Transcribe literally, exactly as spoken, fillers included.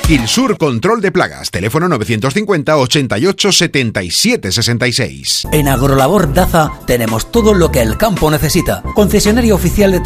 Quilsur Control de Plagas, teléfono novecientos cincuenta, ochenta y ocho, setenta y siete, sesenta y seis. En Agrolabor Daza tenemos todo lo que el campo necesita. Concesionario oficial de